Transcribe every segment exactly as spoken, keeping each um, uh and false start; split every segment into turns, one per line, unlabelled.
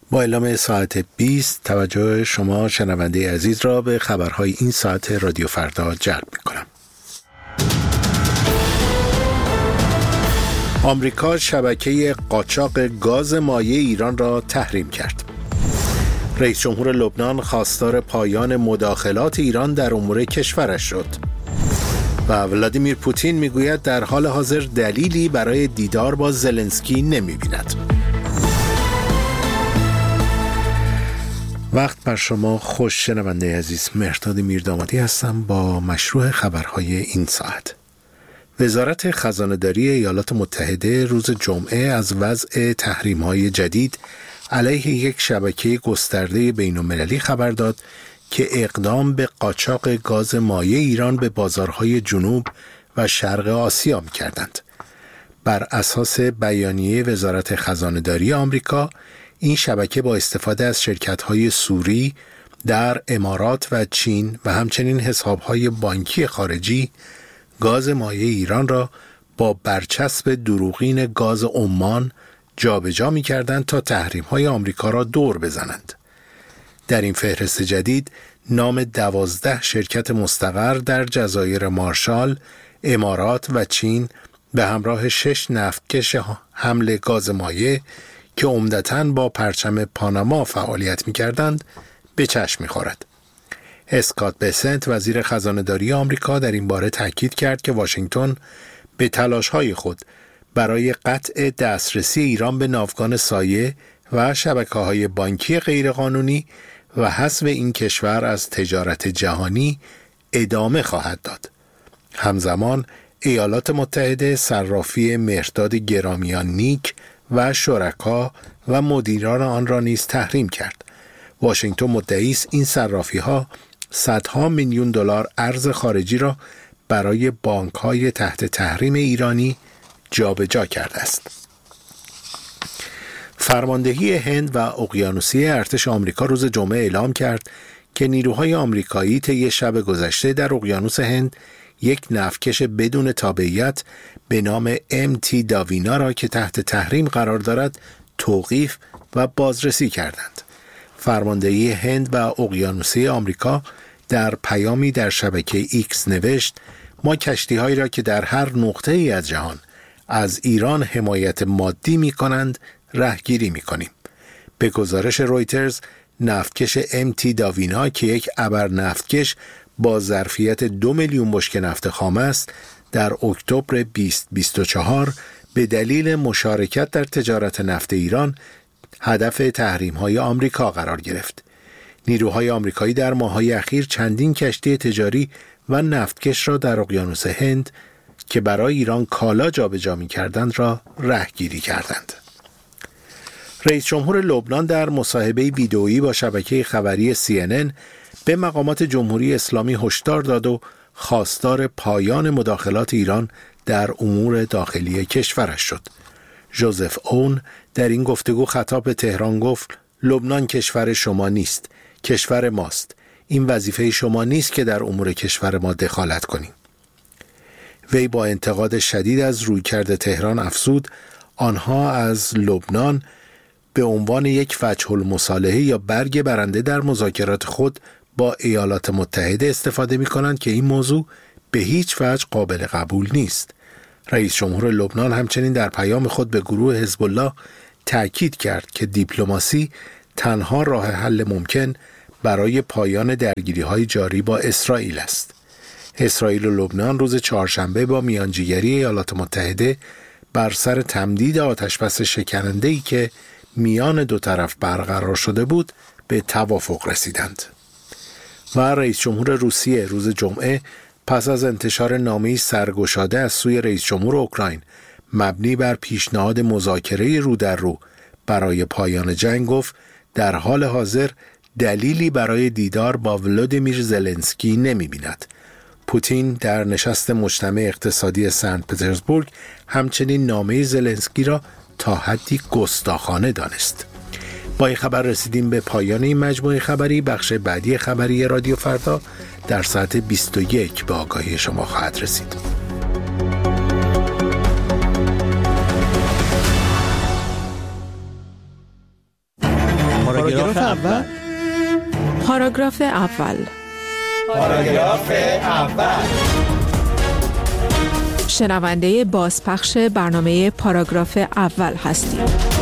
با اعلام ساعت بیست توجه شما شنونده عزیز را به خبرهای این ساعت رادیو فردا جلب می‌کنم. آمریکا شبکه قاچاق گاز مایع ایران را تحریم کرد. رئیس جمهور لبنان خواستار پایان مداخلات ایران در امور کشورش شد. و ولادیمیر پوتین میگوید در حال حاضر دلیلی برای دیدار با زلنسکی نمی‌بیند. وقت بر شما خوش شنونده عزیز. مهرداد میردامادی هستم با مشروع خبرهای این ساعت. وزارت خزانه‌داری ایالات متحده روز جمعه از وضع تحریم‌های جدید علیه یک شبکه گسترده بین‌المللی خبر داد که اقدام به قاچاق گاز مایع ایران به بازارهای جنوب و شرق آسیا می‌کردند. بر اساس بیانیه وزارت خزانه‌داری آمریکا، این شبکه با استفاده از شرکت‌های سوری در امارات و چین و همچنین حساب‌های بانکی خارجی گاز مایع ایران را با برچسب دروغین گاز عمان جابجا می‌کردند تا تحریم‌های آمریکا را دور بزنند. در این فهرست جدید نام دوازده شرکت مستقر در جزایر مارشال، امارات و چین به همراه شش نفتکش حمل گاز مایع که عمدتاً با پرچم پاناما فعالیت می‌کردند به چشم می‌خورد. اسکات بسنت وزیر خزانه‌داری آمریکا در این باره تاکید کرد که واشنگتن به تلاش‌های خود برای قطع دسترسی ایران به ناوگان سایه و شبکه‌های بانکی غیرقانونی و حذف این کشور از تجارت جهانی ادامه خواهد داد. همزمان ایالات متحده صرافی مهرداد گرامیان نیک و شرکا و مدیران آن را نیز تحریم کرد. واشنگتن مدعی است این صرافی‌ها صدها میلیون دلار ارز خارجی را برای بانک‌های تحت تحریم ایرانی جابجا کرده است. فرماندهی هند و اقیانوسیه ارتش آمریکا روز جمعه اعلام کرد که نیروهای آمریکایی طی شب گذشته در اقیانوس هند یک نفتکش بدون تابعیت به نام ام تی داوینا را که تحت تحریم قرار دارد توقیف و بازرسی کردند. فرماندهی هند و اقیانوسیه آمریکا در پیامی در شبکه ایکس نوشت: ما کشتی‌هایی را که در هر نقطه‌ای از جهان از ایران حمایت مادی می‌کنند رهگیری می‌کنیم. به گزارش رویترز، نفتکش ام تی داوینا که یک ابر نفتکش با ظرفیت دو میلیون بشکه نفت خام است، در اکتبر بیست بیست و چهار به دلیل مشارکت در تجارت نفت ایران هدف تحریم‌های آمریکا قرار گرفت. نیروهای آمریکایی در ماه‌های اخیر چندین کشتی تجاری و نفتکش را در اقیانوس هند که برای ایران کالا جابجا می‌کردند را رهگیری کردند. رئیس جمهور لبنان در مصاحبه ویدئویی با شبکه خبری سی ان ان به مقامات جمهوری اسلامی هشدار داد و خواستار پایان مداخلات ایران در امور داخلی کشورش شد. ژوزف اون در این گفتگو خطاب به تهران گفت: لبنان کشور شما نیست، کشور ماست. این وظیفه شما نیست که در امور کشور ما دخالت کنیم. وی با انتقاد شدید از رویکرد تهران افزود: آنها از لبنان به عنوان یک وجه المصالحه یا برگ برنده در مذاکرات خود با ایالات متحده استفاده می کنند که این موضوع به هیچ وجه قابل قبول نیست. رئیس جمهور لبنان همچنین در پیام خود به گروه حزب الله تأکید کرد که دیپلماسی تنها راه حل ممکن برای پایان درگیری‌های جاری با اسرائیل است. اسرائیل و لبنان روز چهارشنبه با میانجیگری ایالات متحده بر سر تمدید آتشبس شکننده‌ای که میان دو طرف برقرار شده بود به توافق رسیدند. و رئیس جمهور روسیه روز جمعه پس از انتشار نامه‌ای سرگشاده از سوی رئیس جمهور اوکراین مبنی بر پیشنهاد مذاکره رو در رو برای پایان جنگ گفت در حال حاضر دلیلی برای دیدار با ولادیمیر زلنسکی نمی‌بیند. پوتین در نشست مجتمع اقتصادی سنت پترزبورگ همچنین نامه زلنسکی را تا حدی گستاخانه دانست. با این خبر رسیدیم به پایان این مجموعه خبری. بخش بعدی خبری رادیو فردا در ساعت بیست و یک به آگاهی شما خواهد رسید.
پاراگراف اول.
پاراگراف اول.
پاراگراف اول.
شنونده بازپخش برنامه پاراگراف اول هستید.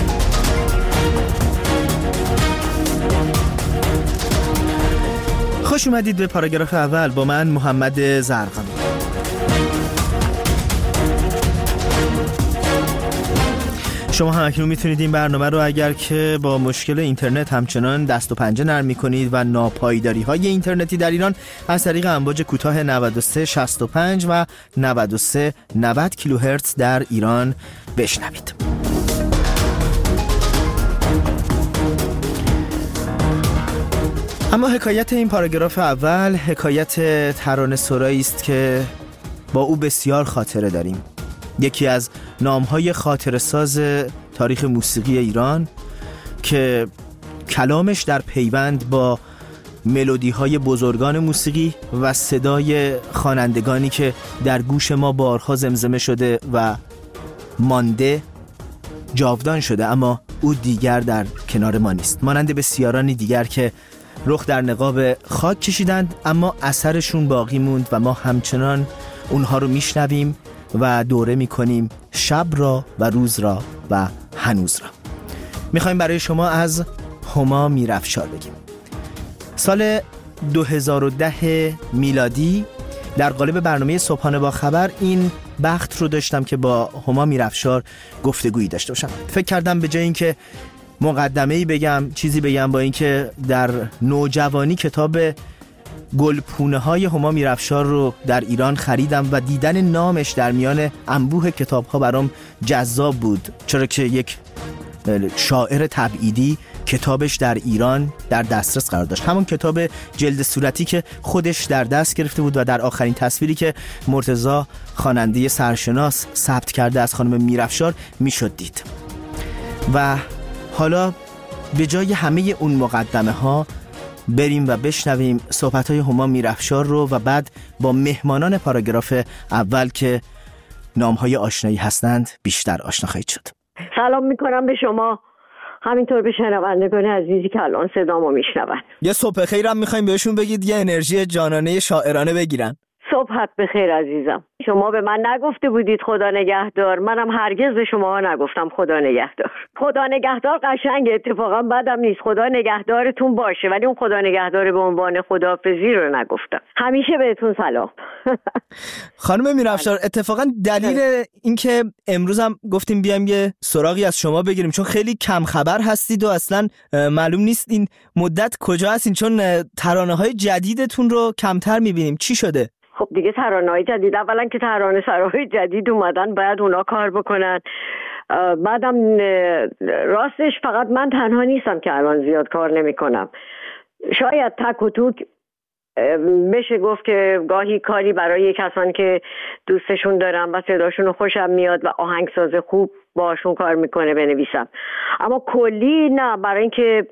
خوش اومدید به پاراگراف اول با من محمد زرقامی. شما هم اکنون میتونید این برنامه رو اگر که با مشکل اینترنت همچنان دست و پنجه نرم میکنید و ناپایداری های اینترنتی در ایران از طریق امواج کوتاه نود و سه شصت و پنج و نود و سه نود کیلوهرتز در ایران بشنوید. اما حکایت این پاراگراف اول حکایت ترانه سرایی است که با او بسیار خاطره داریم. یکی از نامهای خاطره ساز تاریخ موسیقی ایران که کلامش در پیوند با ملودی های بزرگان موسیقی و صدای خوانندگانی که در گوش ما بارها زمزمه شده و مانده جاودان شده، اما او دیگر در کنار ما نیست، مانند بسیارانی دیگر که رخ در نقاب خاک کشیدند اما اثرشون باقی موند و ما همچنان اونها رو میشنویم و دوره میکنیم شب را و روز را و هنوز را. میخوایم برای شما از هما میرافشار بگیم. سال دو هزار و ده میلادی در قالب برنامه صبحانه با خبر این بخت رو داشتم که با هما میرافشار گفتگویی داشته باشم. فکر کردم به جای اینکه مقدمه‌ای بگم چیزی بگم، با اینکه در نوجوانی کتاب گلپونه های هما میرافشار رو در ایران خریدم و دیدن نامش در میان انبوه کتاب ها برام جذاب بود، چرا که یک شاعر تبعیدی کتابش در ایران در دسترس قرار داشت. همون کتاب جلد صورتی که خودش در دست گرفته بود و در آخرین تصویری که مرتضی خواننده سرشناس ثبت کرده از خانم میرافشار میشد دید. و حالا به جای همه اون مقدمه ها بریم و بشنویم صحبت‌های هما میرافشار رو و بعد با مهمانان پاراگراف اول که نام‌های آشنایی هستند بیشتر آشنا خواهید شد.
سلام میکنم به شما، همینطور به شنوندگان عزیزی که الان صدامو میشنون.
یه صبح خیرم میخوایم بهشون بگید یه انرژی جانانه شاعرانه بگیرن.
صبحت بخیر عزیزم. شما به من نگفته بودید خدا نگهدار، منم هرگز به شما نگفتم خدا نگهدار. خدا نگهدار قشنگه، اتفاقا بدم نیست، خدا نگهدارتون باشه، ولی اون خدا نگهدار به عنوان خداحافظی رو نگفتم. همیشه بهتون سلام.
خانم میرافشار، اتفاقا دلیل اینکه امروز هم گفتیم بیایم یه سراغی از شما بگیریم چون خیلی کم خبر هستید و اصلا معلوم نیست این مدت کجا هستین، چون ترانه‌های جدیدتون رو کمتر می‌بینیم. چی شده؟
خب دیگه ترانه‌های جدید، اولا که ترانه سراهای جدید اومدن باید اونا کار بکنن، بعدم راستش فقط من تنها نیستم که الان زیاد کار نمی کنم. شاید تک و توک بشه گفت که گاهی کاری برای کسان که دوستشون دارم و صداشون خوشم میاد و آهنگساز خوب باشون کار میکنه بنویسم، اما کلی نه. برای اینکه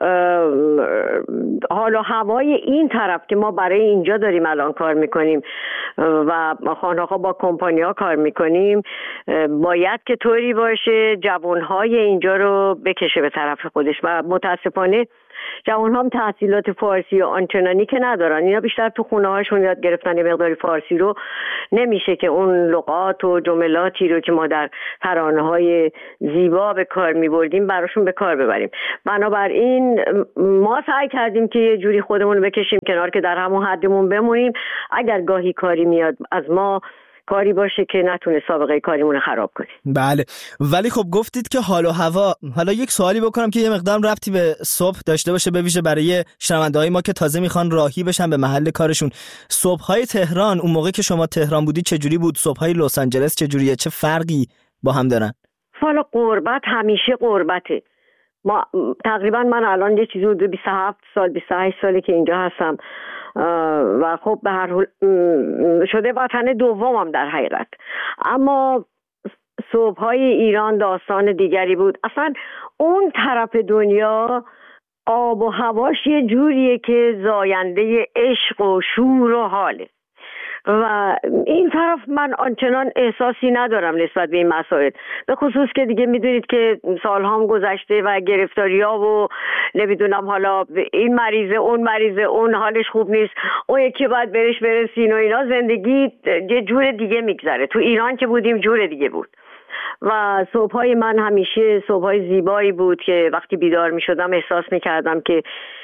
حال و هوای این طرف که ما برای اینجا داریم الان کار میکنیم و خانه‌ها با کمپانی‌ها کار میکنیم، باید که طوری باشه جوانهای اینجا رو بکشه به طرف خودش و متاسفانه جوان هم تحصیلات فارسی و آنچنانی که ندارن، اینا بیشتر تو خونه هاشون یاد گرفتن یه مقداری فارسی رو، نمیشه که اون لغات و جملاتی رو که ما در ترانه های زیبا به کار میبردیم براشون به کار ببریم. بنابراین ما سعی کردیم که یه جوری خودمون رو بکشیم کنار که در همون حدمون بمونیم، اگر گاهی کاری میاد از ما کاری باشه که نتونه سابقه کاریمون رو خراب کنه.
بله، ولی خب گفتید که حال و هوا، حالا یک سوالی بکنم که یه مقدار ربطی به صبح داشته باشه، به ویژه برای شنونده‌های ما که تازه میخوان راهی بشن به محل کارشون. صبح‌های تهران اون موقع که شما تهران بودی چجوری بود؟ صبح‌های لس آنجلس چجوریه؟ چه فرقی با هم دارن؟
حالا غربت همیشه غربته. ما تقریبا من الان یه چیزی حدود بیست و هفت سال بیست و هشت ساله که اینجا هستم و خب به هر حال شده وطن دومم در حقیقت، اما صبح‌های ایران داستان دیگری بود. اصلا اون طرف دنیا آب و هواش یه جوریه که زاینده عشق و شور و حاله و این طرف من آنچنان احساسی ندارم نسبت به این مسائل، به خصوص که دیگه میدونید که سالها هم گذشته و گرفتاری‌ها و نمیدونم حالا این مریضه اون مریضه اون حالش خوب نیست اون یکی باید برش برسین و اینا، زندگی یه جور دیگه میگذره. تو ایران که بودیم جور دیگه بود و صبحای من همیشه صبحای زیبایی بود که وقتی بیدار میشدم احساس میکردم که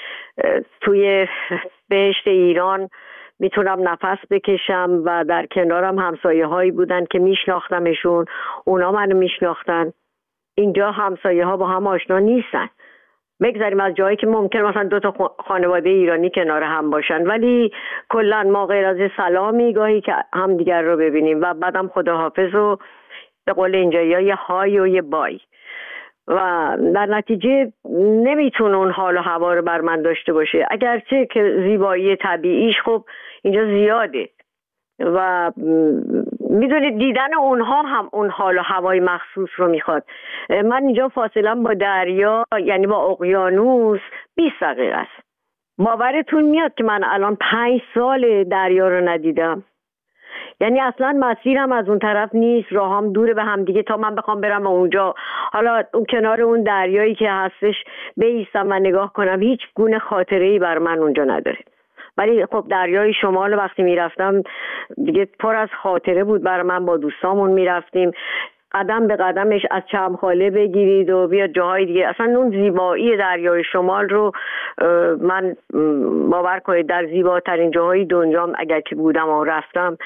توی بهشت ایران میتونم نفس بکشم و در کنارم همسایه هایی بودن که میشناختمشون، اونا منو میشناختن. اینجا همسایه ها با هم آشنا نیستن، بگذاریم از جایی که ممکن مثلا دو تا خانواده ایرانی کنار هم باشن، ولی کلا ما غیر از سلامی گاهی که هم دیگر رو ببینیم و بعدم خداحافظ و به قول اینجا یه های و یه بای و در نتیجه نمیتونه اون حال و هوا رو بر من داشته باشه، اگرچه که زیبایی طبیعیش خب اینجا زیاده و میدونید دیدن اونها هم اون حال و هوای مخصوص رو میخواد. من اینجا فاصله با دریا یعنی با اقیانوس بیست دقیقه است. باورتون میاد که من الان پنج سال دریا رو ندیدم، یعنی اصلا مسیرم از اون طرف نیست، راهم دوره به هم دیگه تا من بخوام برم اونجا حالا اون کنار اون دریایی که هستش بایستم و نگاه کنم، هیچ گونه خاطره‌ای بر من اونجا نداره. ولی خب دریای شمال وقتی میرفتم دیگه پر از خاطره بود برای من، با دوستامون میرفتیم قدم به قدمش از چمخاله بگیرید و بیاد جاهای دیگه. اصلا اون زیبایی دریای شمال رو من باور کنید در زیباترین جاهای دنیا اگر که بودم و رفتم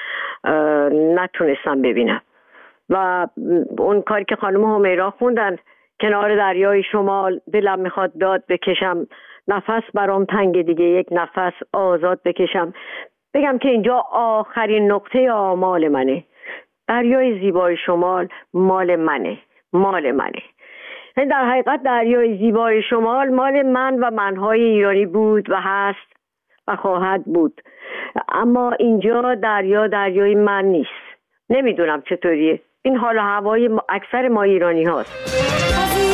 نتونستم ببینم. و اون کاری که خانم همیرا خوندن کنار دریای شمال، دلم میخواد داد بکشم، نفس برام تنگ دیگه، یک نفس آزاد بکشم، بگم که اینجا آخرین نقطه آمال منه، دریای زیبای شمال مال منه، مال منه. در حقیقت دریای زیبای شمال مال من و منهای ایرانی بود و هست و خواهد بود، اما اینجا دریا دریای من نیست. نمیدونم چطوریه، این حال و هوای اکثر ما ایرانی هاست.